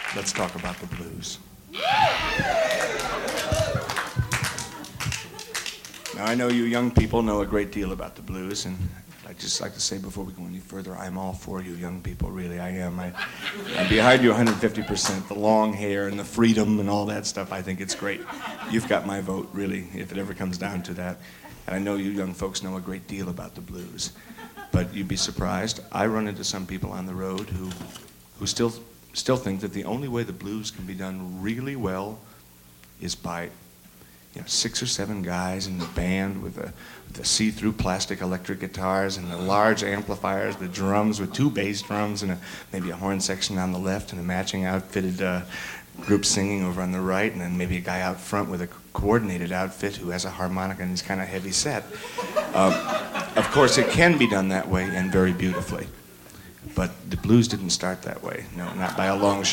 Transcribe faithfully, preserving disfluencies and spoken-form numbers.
let's talk about the blues. Now, I know you young people know a great deal about the blues, and I'd just like to say before we go any further, I'm all for you young people, really, I am. I, I'm behind you one hundred fifty percent. The long hair and the freedom and all that stuff, I think it's great. You've got my vote, really, if it ever comes down to that. And I know you young folks know a great deal about the blues. But you'd be surprised, I run into some people on the road who, who still, still think that the only way the blues can be done really well is by you know, six or seven guys in the band with the, the see-through plastic electric guitars and the large amplifiers, the drums with two bass drums and a, maybe a horn section on the left and a matching outfitted uh, group singing over on the right, and then maybe a guy out front with a coordinated outfit who has a harmonica and is kind of heavy set. Um, of course, it can be done that way and very beautifully. But the blues didn't start that way. No, not by a long shot.